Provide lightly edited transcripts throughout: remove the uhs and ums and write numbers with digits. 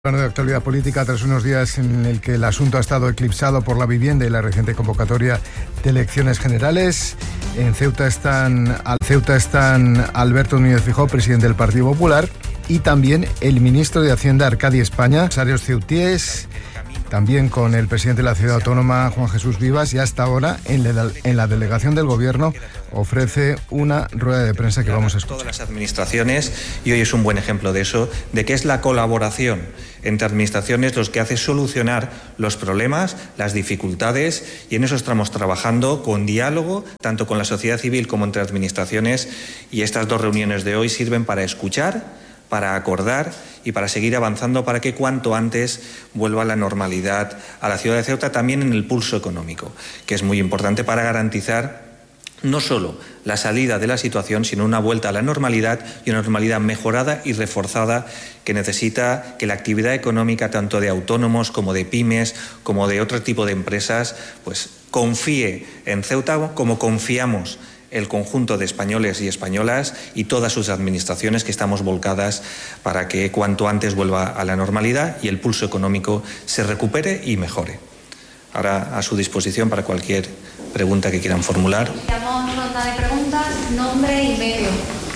Plano de actualidad política, tras unos días en el que el asunto ha estado eclipsado por la vivienda y la reciente convocatoria de elecciones generales. En Ceuta están Alberto Núñez Feijóo, presidente del Partido Popular, y también el ministro de Hacienda, Arcadi España, empresarios ceutíes, también con el presidente de la ciudad autónoma, Juan Jesús Vivas, y hasta ahora en la delegación del Gobierno ofrece una rueda de prensa que vamos a escuchar. Todas las administraciones, y hoy es un buen ejemplo de eso, de que es la colaboración entre administraciones los que hace solucionar los problemas, las dificultades, y en eso estamos trabajando con diálogo, tanto con la sociedad civil como entre administraciones, y estas dos reuniones de hoy sirven para escuchar, para acordar y para seguir avanzando para que cuanto antes vuelva la normalidad a la ciudad de Ceuta, también en el pulso económico, que es muy importante para garantizar no solo la salida de la situación, sino una vuelta a la normalidad y una normalidad mejorada y reforzada que necesita que la actividad económica, tanto de autónomos como de pymes, como de otro tipo de empresas, pues confíe en Ceuta como confiamos el conjunto de españoles y españolas y todas sus administraciones, que estamos volcadas para que cuanto antes vuelva a la normalidad y el pulso económico se recupere y mejore. Ahora a su disposición para cualquier pregunta que quieran formular. Iniciamos ronda de preguntas, nombre y medio.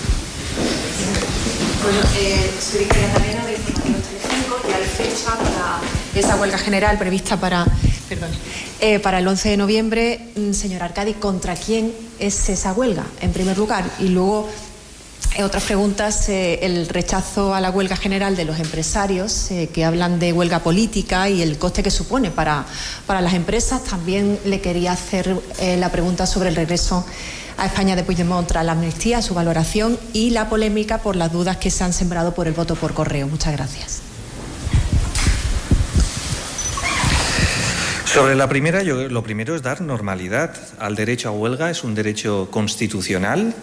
Bueno, soy Victoria Talena de Informativo Telecinco y hay fecha para esa huelga general prevista para el 11 de noviembre. Señor Arcadi, ¿contra quién es esa huelga, en primer lugar? Y luego, otras preguntas, el rechazo a la huelga general de los empresarios, que hablan de huelga política y el coste que supone para las empresas. También le quería hacer la pregunta sobre el regreso a España de Puigdemont tras la amnistía, su valoración y la polémica por las dudas que se han sembrado por el voto por correo. Muchas gracias. Sobre la primera, lo primero es dar normalidad al derecho a huelga. Es un derecho constitucional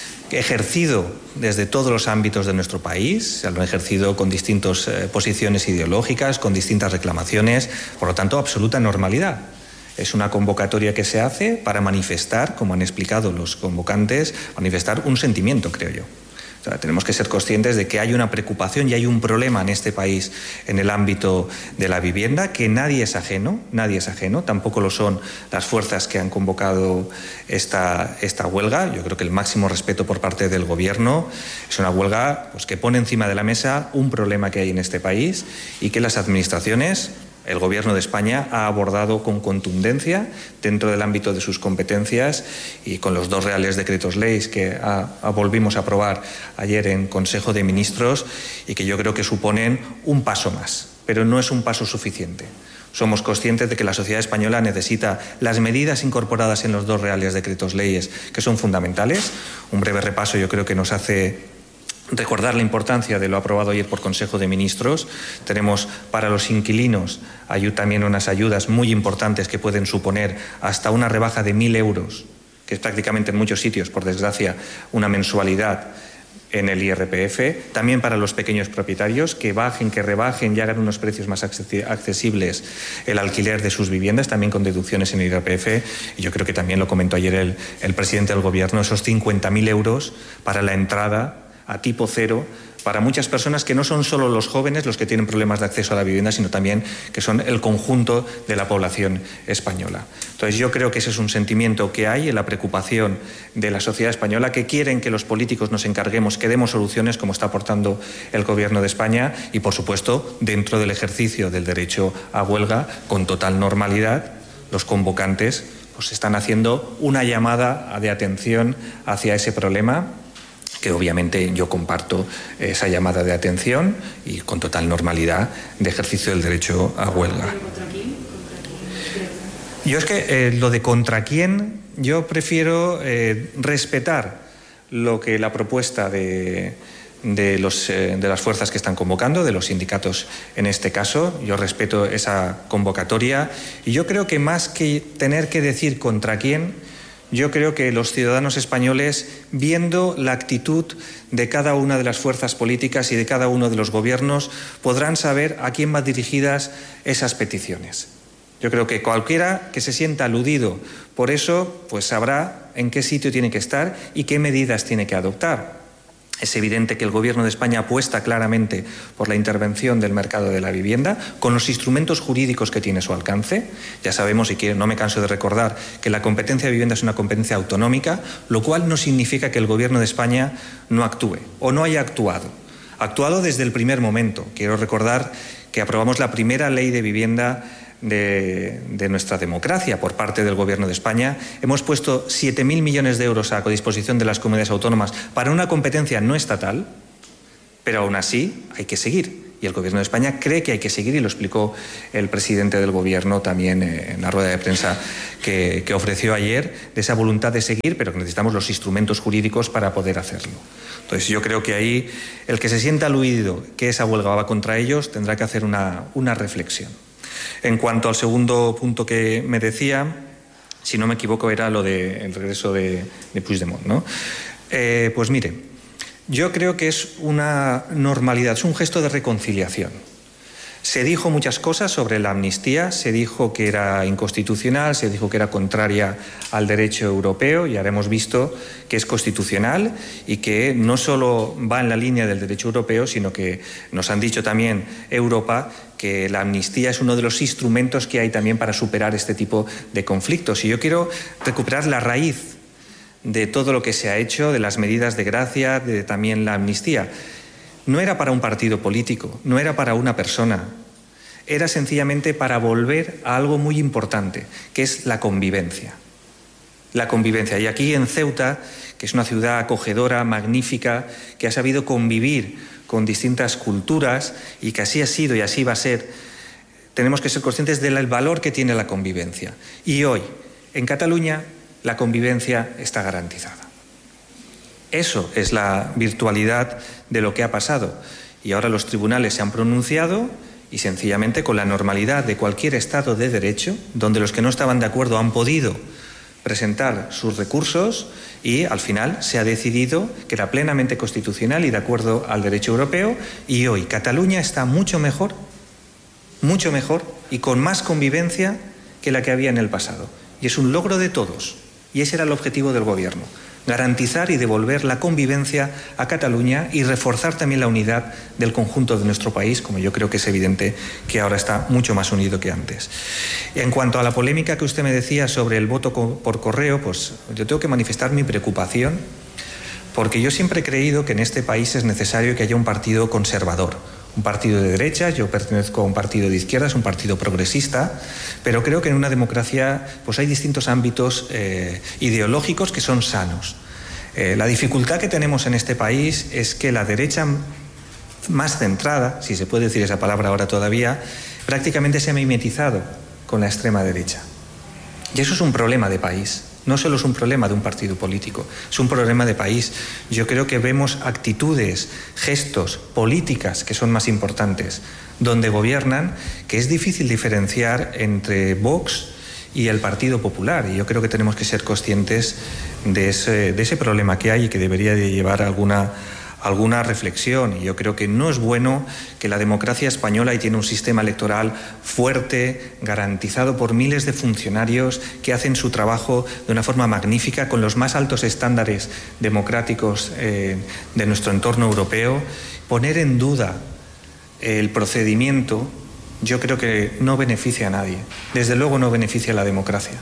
ejercido desde todos los ámbitos de nuestro país. Se lo han ejercido con distintas posiciones ideológicas, con distintas reclamaciones, por lo tanto, absoluta normalidad. Es una convocatoria que se hace para manifestar, como han explicado los convocantes, manifestar un sentimiento, creo yo. O sea, tenemos que ser conscientes de que hay una preocupación y hay un problema en este país en el ámbito de la vivienda, que nadie es ajeno, tampoco lo son las fuerzas que han convocado esta huelga. Yo creo que el máximo respeto por parte del Gobierno. Es una huelga, pues, que pone encima de la mesa un problema que hay en este país y que las administraciones, el Gobierno de España, ha abordado con contundencia dentro del ámbito de sus competencias y con los 2 reales decretos leyes que volvimos a aprobar ayer en Consejo de Ministros y que yo creo que suponen un paso más, pero no es un paso suficiente. Somos conscientes de que la sociedad española necesita las medidas incorporadas en los 2 reales decretos leyes, que son fundamentales. Un breve repaso yo creo que nos hace recordar la importancia de lo aprobado ayer por Consejo de Ministros. Tenemos para los inquilinos también unas ayudas muy importantes que pueden suponer hasta una rebaja de 1.000 euros, que es prácticamente en muchos sitios, por desgracia, una mensualidad en el IRPF. También para los pequeños propietarios, que rebajen y hagan unos precios más accesibles el alquiler de sus viviendas, también con deducciones en el IRPF. Y yo creo que también lo comentó ayer el presidente del Gobierno, esos 50.000 euros para la entrada a tipo cero para muchas personas que no son solo los jóvenes los que tienen problemas de acceso a la vivienda, sino también que son el conjunto de la población española. Entonces yo creo que ese es un sentimiento que hay en la preocupación de la sociedad española, que quieren que los políticos nos encarguemos, que demos soluciones como está aportando el Gobierno de España y, por supuesto, dentro del ejercicio del derecho a huelga, con total normalidad, los convocantes pues están haciendo una llamada de atención hacia ese problema, que obviamente yo comparto esa llamada de atención y con total normalidad de ejercicio del derecho a huelga. Yo es que lo de contra quién, yo prefiero respetar lo que la propuesta de las fuerzas que están convocando, de los sindicatos en este caso. Yo respeto esa convocatoria y yo creo que más que tener que decir contra quién, yo creo que los ciudadanos españoles, viendo la actitud de cada una de las fuerzas políticas y de cada uno de los gobiernos, podrán saber a quién van dirigidas esas peticiones. Yo creo que cualquiera que se sienta aludido por eso, pues sabrá en qué sitio tiene que estar y qué medidas tiene que adoptar. Es evidente que el Gobierno de España apuesta claramente por la intervención del mercado de la vivienda con los instrumentos jurídicos que tiene a su alcance. Ya sabemos, y no me canso de recordar, que la competencia de vivienda es una competencia autonómica, lo cual no significa que el Gobierno de España no actúe o no haya actuado. Ha actuado desde el primer momento. Quiero recordar que aprobamos la primera ley de vivienda de nuestra democracia por parte del Gobierno de España. Hemos puesto 7.000 millones de euros a disposición de las comunidades autónomas para una competencia no estatal, pero aún así hay que seguir. Y el Gobierno de España cree que hay que seguir, y lo explicó el presidente del Gobierno también en la rueda de prensa que ofreció ayer, de esa voluntad de seguir, pero que necesitamos los instrumentos jurídicos para poder hacerlo. Entonces yo creo que ahí el que se sienta aludido que esa huelga va contra ellos tendrá que hacer una reflexión. En cuanto al segundo punto que me decía, si no me equivoco, era lo del regreso de Puigdemont, ¿no? Pues mire, yo creo que es una normalidad, es un gesto de reconciliación. Se dijo muchas cosas sobre la amnistía, se dijo que era inconstitucional, se dijo que era contraria al derecho europeo, y ahora hemos visto que es constitucional y que no solo va en la línea del derecho europeo, sino que nos han dicho también Europa que la amnistía es uno de los instrumentos que hay también para superar este tipo de conflictos. Y yo quiero recuperar la raíz de todo lo que se ha hecho, de las medidas de gracia, de también la amnistía. No era para un partido político, no era para una persona, era sencillamente para volver a algo muy importante, que es la convivencia. La convivencia. Y aquí en Ceuta, que es una ciudad acogedora, magnífica, que ha sabido convivir con distintas culturas y que así ha sido y así va a ser, tenemos que ser conscientes del valor que tiene la convivencia. Y hoy, en Cataluña, la convivencia está garantizada. Eso es la virtualidad de lo que ha pasado. Y ahora los tribunales se han pronunciado y sencillamente con la normalidad de cualquier Estado de Derecho, donde los que no estaban de acuerdo han podido presentar sus recursos y al final se ha decidido que era plenamente constitucional y de acuerdo al derecho europeo, y hoy Cataluña está mucho mejor y con más convivencia que la que había en el pasado. Y es un logro de todos. Y ese era el objetivo del Gobierno. Garantizar y devolver la convivencia a Cataluña y reforzar también la unidad del conjunto de nuestro país, como yo creo que es evidente que ahora está mucho más unido que antes. En cuanto a la polémica que usted me decía sobre el voto por correo, pues yo tengo que manifestar mi preocupación, porque yo siempre he creído que en este país es necesario que haya un partido conservador, un partido de derecha. Yo pertenezco a un partido de izquierdas, un partido progresista, pero creo que en una democracia pues hay distintos ámbitos ideológicos que son sanos. La dificultad que tenemos en este país es que la derecha más centrada, si se puede decir esa palabra ahora todavía, prácticamente se ha mimetizado con la extrema derecha. Y eso es un problema de país. No solo es un problema de un partido político, es un problema de país. Yo creo que vemos actitudes, gestos, políticas que son más importantes, donde gobiernan, que es difícil diferenciar entre Vox y el Partido Popular. Y yo creo que tenemos que ser conscientes de ese problema que hay y que debería de llevar alguna reflexión. Y yo creo que no es bueno que la democracia española, y tiene un sistema electoral fuerte, garantizado por miles de funcionarios que hacen su trabajo de una forma magnífica, con los más altos estándares democráticos de nuestro entorno europeo, poner en duda el procedimiento, yo creo que no beneficia a nadie. Desde luego no beneficia a la democracia.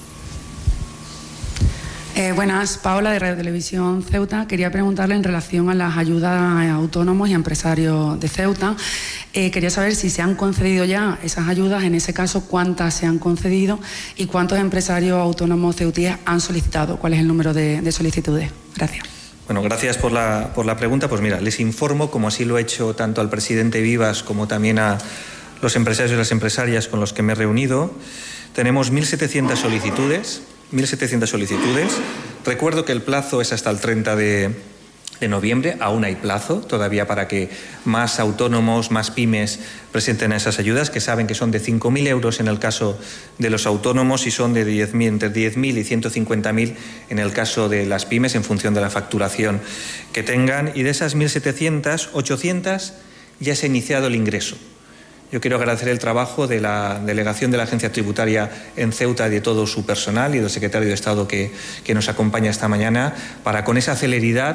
Buenas, Paola de Radio Televisión Ceuta. Quería preguntarle en relación a las ayudas a autónomos y empresarios de Ceuta. Quería saber si se han concedido ya esas ayudas, en ese caso cuántas se han concedido y cuántos empresarios autónomos ceutíes han solicitado. ¿Cuál es el número de solicitudes? Gracias. Bueno, gracias por la pregunta. Pues mira, les informo, como así lo he hecho tanto al presidente Vivas como también a los empresarios y las empresarias con los que me he reunido. Tenemos 1.700 solicitudes. 1.700 solicitudes. Recuerdo que el plazo es hasta el 30 de noviembre. Aún hay plazo todavía para que más autónomos, más pymes presenten esas ayudas, que saben que son de 5.000 euros en el caso de los autónomos y son de entre 10.000 y 150.000 en el caso de las pymes, en función de la facturación que tengan. Y de esas 1.700, 800 ya se ha iniciado el ingreso. Yo quiero agradecer el trabajo de la delegación de la Agencia Tributaria en Ceuta y de todo su personal y del secretario de Estado que nos acompaña esta mañana, para con esa celeridad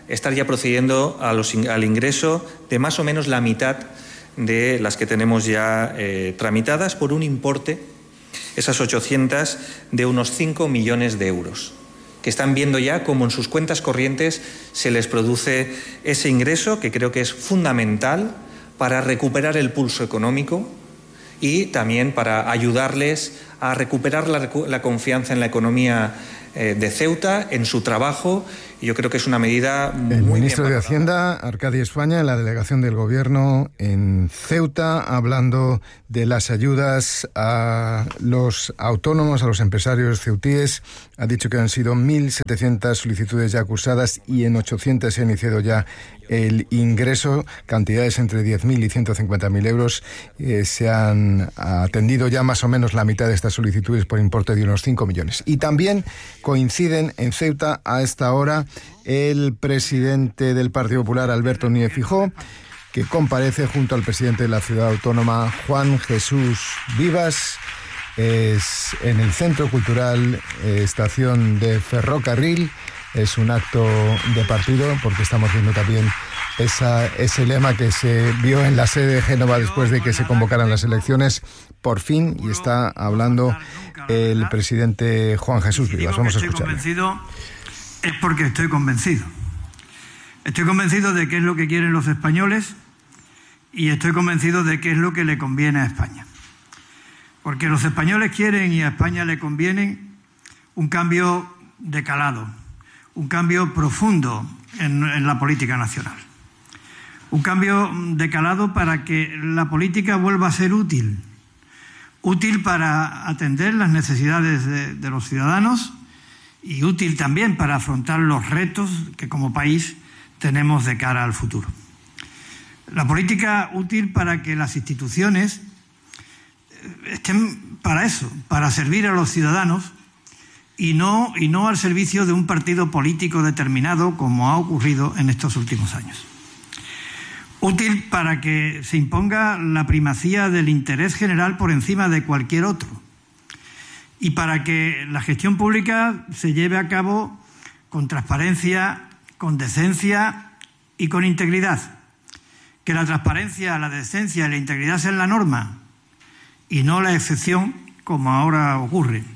estar ya procediendo al ingreso de más o menos la mitad de las que tenemos ya tramitadas por un importe, esas 800, de unos 5 millones de euros, que están viendo ya cómo en sus cuentas corrientes se les produce ese ingreso, que creo que es fundamental para recuperar el pulso económico y también para ayudarles a recuperar la confianza en la economía de Ceuta, en su trabajo. Y yo creo que es una medida muy El ministro de bien Hacienda, Arcadi España, en la delegación del Gobierno en Ceuta, hablando de las ayudas a los autónomos, a los empresarios ceutíes. Ha dicho que han sido 1.700 solicitudes ya cursadas y en 800 se ha iniciado ya el ingreso, cantidades entre 10.000 y 150.000 euros. Se han atendido ya más o menos la mitad de estas solicitudes por importe de unos 5 millones. Y también coinciden en Ceuta a esta hora el presidente del Partido Popular, Alberto Núñez Feijóo, que comparece junto al presidente de la ciudad autónoma, Juan Jesús Vivas. Es en el Centro Cultural Estación de Ferrocarril. Es un acto de partido porque estamos viendo también ese lema que se vio en la sede de Génova después de que se convocaran las elecciones, por fin, y está hablando el presidente Juan Jesús Vivas. Vamos a escucharlo. Es porque estoy convencido. Estoy convencido de qué es lo que quieren los españoles y estoy convencido de qué es lo que le conviene a España. Porque los españoles quieren y a España le conviene un cambio de calado, un cambio profundo en la política nacional. Un cambio de calado para que la política vuelva a ser útil para atender las necesidades de los ciudadanos y útil también para afrontar los retos que como país tenemos de cara al futuro. La política útil para que las instituciones estén para eso, para servir a los ciudadanos y no al servicio de un partido político determinado, como ha ocurrido en estos últimos años. Útil para que se imponga la primacía del interés general por encima de cualquier otro y para que la gestión pública se lleve a cabo con transparencia, con decencia y con integridad. Que la transparencia, la decencia y la integridad sean la norma y no la excepción, como ahora ocurre.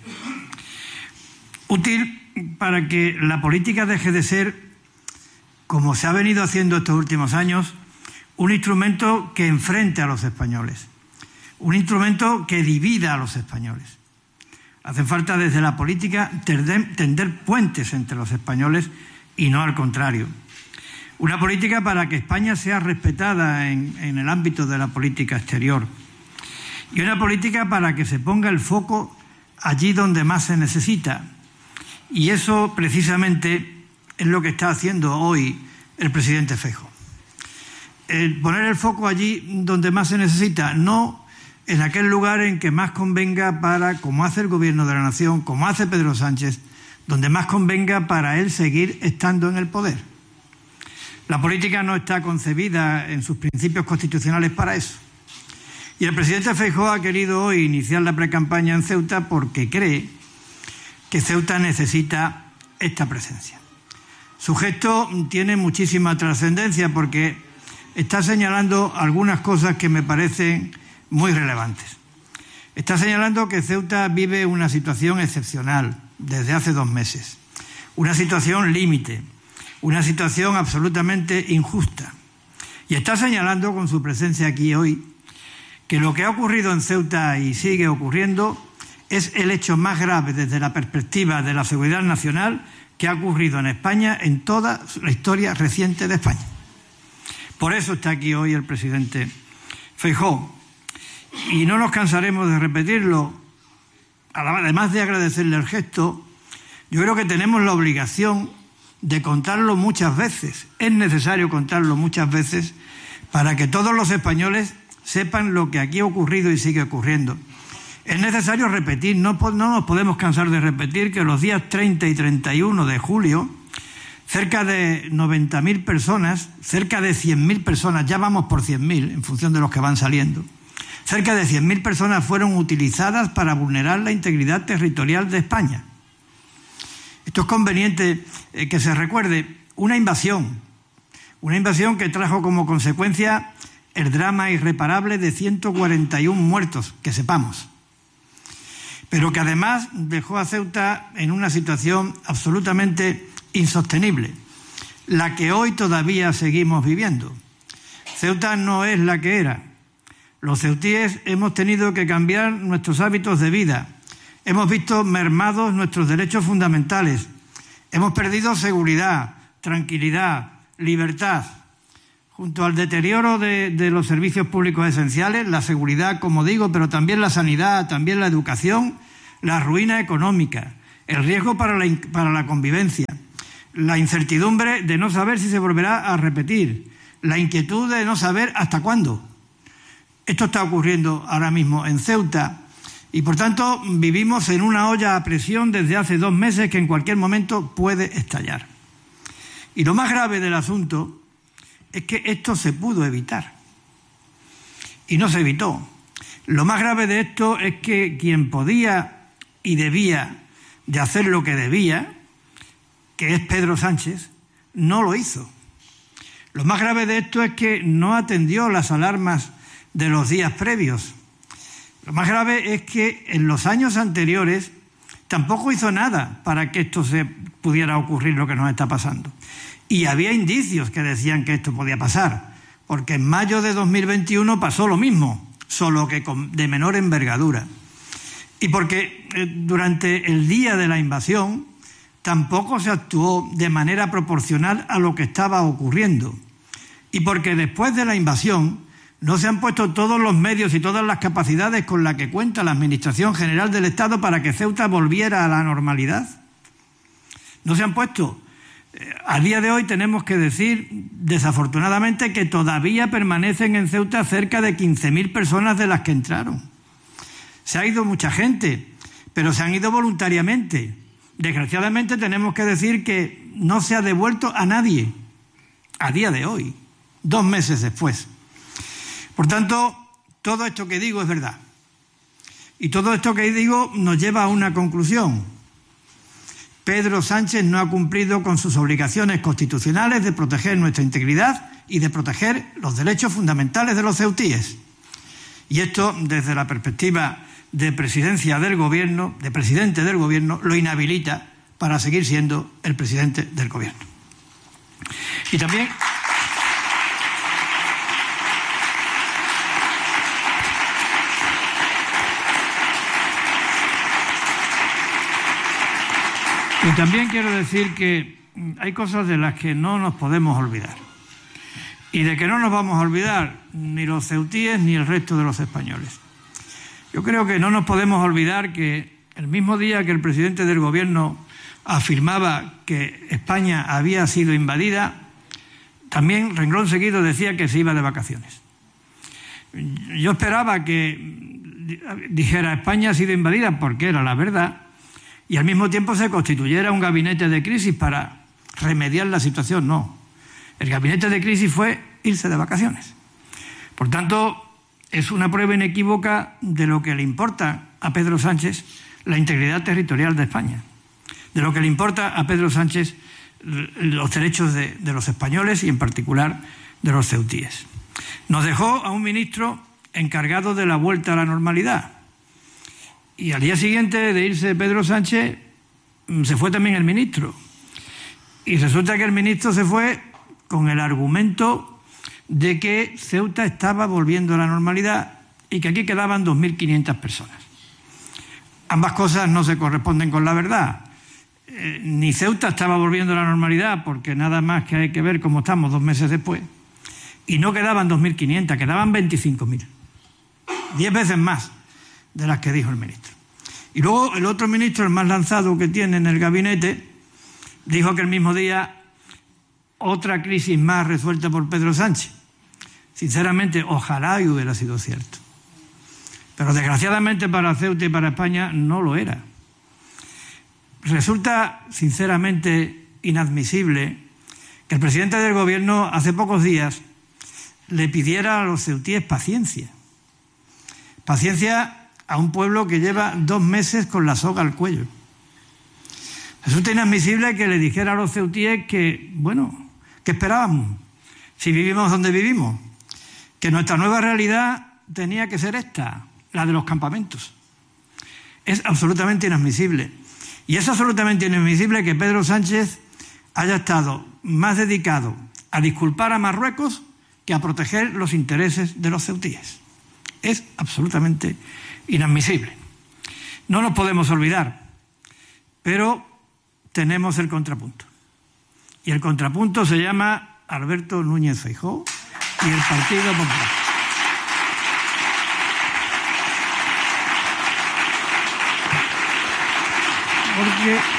Útil para que la política deje de ser, como se ha venido haciendo estos últimos años, un instrumento que enfrente a los españoles, un instrumento que divida a los españoles. Hace falta desde la política tender puentes entre los españoles y no al contrario. Una política para que España sea respetada en el ámbito de la política exterior. Y una política para que se ponga el foco allí donde más se necesita. Y eso precisamente es lo que está haciendo hoy el presidente Feijóo. Poner el foco allí donde más se necesita, no en aquel lugar en que más convenga para, como hace el Gobierno de la Nación, como hace Pedro Sánchez, donde más convenga para él seguir estando en el poder. La política no está concebida en sus principios constitucionales para eso. Y el presidente Feijóo ha querido hoy iniciar la precampaña en Ceuta porque cree que Ceuta necesita esta presencia. Su gesto tiene muchísima trascendencia porque está señalando algunas cosas que me parecen muy relevantes. Está señalando que Ceuta vive una situación excepcional desde hace 2 meses, una situación límite, una situación absolutamente injusta. Y está señalando con su presencia aquí hoy que lo que ha ocurrido en Ceuta y sigue ocurriendo es el hecho más grave desde la perspectiva de la seguridad nacional que ha ocurrido en España en toda la historia reciente de España. Por eso está aquí hoy el presidente Feijóo. Y no nos cansaremos de repetirlo. Además de agradecerle el gesto, yo creo que tenemos la obligación de contarlo muchas veces. Es necesario contarlo muchas veces para que todos los españoles sepan lo que aquí ha ocurrido y sigue ocurriendo. Es necesario repetir, no nos podemos cansar de repetir que los días 30 y 31 de julio, cerca de 90.000 personas, cerca de 100.000 personas, ya vamos por 100.000 en función de los que van saliendo, cerca de 100.000 personas fueron utilizadas para vulnerar la integridad territorial de España. Esto es conveniente que se recuerde. una invasión que trajo como consecuencia el drama irreparable de 141 muertos, que sepamos, pero que además dejó a Ceuta en una situación absolutamente insostenible, la que hoy todavía seguimos viviendo. Ceuta no es la que era. Los ceutíes hemos tenido que cambiar nuestros hábitos de vida, hemos visto mermados nuestros derechos fundamentales, hemos perdido seguridad, tranquilidad, libertad. Junto al deterioro de los servicios públicos esenciales, la seguridad, como digo, pero también la sanidad, también la educación, la ruina económica, el riesgo para la convivencia, la incertidumbre de no saber si se volverá a repetir, la inquietud de no saber hasta cuándo. Esto está ocurriendo ahora mismo en Ceuta y, por tanto, vivimos en una olla a presión desde hace 2 meses que en cualquier momento puede estallar. Y lo más grave del asunto es que esto se pudo evitar y no se evitó. Lo más grave de esto es que quien podía y debía de hacer lo que debía, que es Pedro Sánchez, no lo hizo. Lo más grave de esto es que no atendió las alarmas de los días previos. Lo más grave es que en los años anteriores tampoco hizo nada para que esto se pudiera ocurrir, lo que nos está pasando. Y había indicios que decían que esto podía pasar, porque en mayo de 2021 pasó lo mismo, solo que de menor envergadura. Y porque durante el día de la invasión tampoco se actuó de manera proporcional a lo que estaba ocurriendo. Y porque después de la invasión no se han puesto todos los medios y todas las capacidades con las que cuenta la Administración General del Estado para que Ceuta volviera a la normalidad. No se han puesto. A día de hoy tenemos que decir, desafortunadamente, que todavía permanecen en Ceuta cerca de 15.000 personas de las que entraron. Se ha ido mucha gente, pero se han ido voluntariamente. Desgraciadamente tenemos que decir que no se ha devuelto a nadie a día de hoy, 2 meses después. Por tanto, todo esto que digo es verdad. Y todo esto que digo nos lleva a una conclusión. Pedro Sánchez no ha cumplido con sus obligaciones constitucionales de proteger nuestra integridad y de proteger los derechos fundamentales de los ceutíes. Y esto, desde la perspectiva de presidencia del Gobierno, de presidente del Gobierno, lo inhabilita para seguir siendo el presidente del Gobierno. Y también quiero decir que hay cosas de las que no nos podemos olvidar y de que no nos vamos a olvidar ni los ceutíes ni el resto de los españoles. Yo creo que no nos podemos olvidar que el mismo día que el presidente del Gobierno afirmaba que España había sido invadida, también renglón seguido decía que se iba de vacaciones. Yo esperaba que dijera España ha sido invadida porque era la verdad, y al mismo tiempo se constituyera un gabinete de crisis para remediar la situación. No. El gabinete de crisis fue irse de vacaciones. Por tanto, es una prueba inequívoca de lo que le importa a Pedro Sánchez la integridad territorial de España, de lo que le importa a Pedro Sánchez los derechos de los españoles y en particular de los ceutíes. Nos dejó a un ministro encargado de la vuelta a la normalidad. Y al día siguiente de irse Pedro Sánchez, se fue también el ministro. Y resulta que el ministro se fue con el argumento de que Ceuta estaba volviendo a la normalidad y que aquí quedaban 2.500 personas. Ambas cosas no se corresponden con la verdad. Ni Ceuta estaba volviendo a la normalidad, porque nada más que hay que ver cómo estamos 2 meses después. Y no quedaban 2.500, quedaban 25.000. 10 veces más de las que dijo el ministro. Y luego el otro ministro, el más lanzado que tiene en el gabinete, dijo que el mismo día otra crisis más resuelta por Pedro Sánchez. Sinceramente, ojalá y hubiera sido cierto. Pero desgraciadamente para Ceuta y para España no lo era. Resulta sinceramente inadmisible que el presidente del Gobierno hace pocos días le pidiera a los ceutíes paciencia. Paciencia a un pueblo que lleva 2 meses con la soga al cuello. Resulta inadmisible que le dijera a los ceutíes que, bueno, ¿qué esperábamos? Si vivimos donde vivimos, que nuestra nueva realidad tenía que ser esta, la de los campamentos. Es absolutamente inadmisible. Y es absolutamente inadmisible que Pedro Sánchez haya estado más dedicado a disculpar a Marruecos que a proteger los intereses de los ceutíes. Es absolutamente inadmisible. No nos podemos olvidar, pero tenemos el contrapunto. Y el contrapunto se llama Alberto Núñez Feijóo y el Partido Popular. Porque